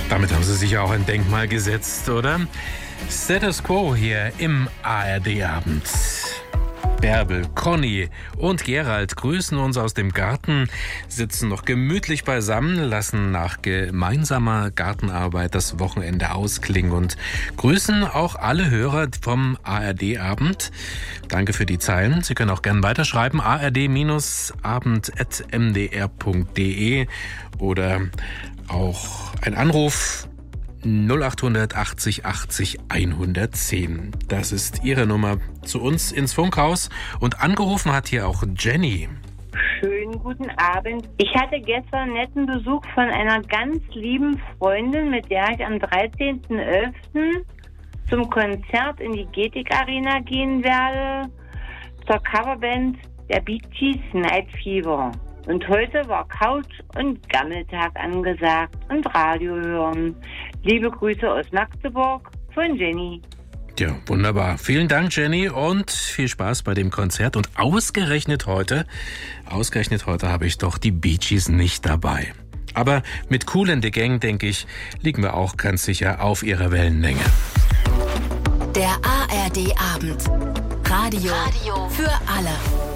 Damit haben Sie sich auch ein Denkmal gesetzt, oder? Status Quo hier im ARD-Abend. Bärbel, Conny und Gerald grüßen uns aus dem Garten, sitzen noch gemütlich beisammen, lassen nach gemeinsamer Gartenarbeit das Wochenende ausklingen und grüßen auch alle Hörer vom ARD-Abend. Danke für die Zeilen. Sie können auch gerne weiterschreiben, ard-abend@mdr.de oder auch ein Anruf 0800 80 80 110. Das ist Ihre Nummer zu uns ins Funkhaus. Und angerufen hat hier auch Jenny. Schönen guten Abend. Ich hatte gestern netten Besuch von einer ganz lieben Freundin, mit der ich am 13.11. zum Konzert in die Getik Arena gehen werde, zur Coverband der Bee Gees Night Fever. Und heute war Couch- und Gammeltag angesagt und Radio hören. Liebe Grüße aus Magdeburg von Jenny. Ja, wunderbar. Vielen Dank, Jenny, und viel Spaß bei dem Konzert. Und ausgerechnet heute habe ich doch die Bee Gees nicht dabei. Aber mit Kool and the Gang, denke ich, liegen wir auch ganz sicher auf ihrer Wellenlänge. Der ARD-Abend. Radio für alle.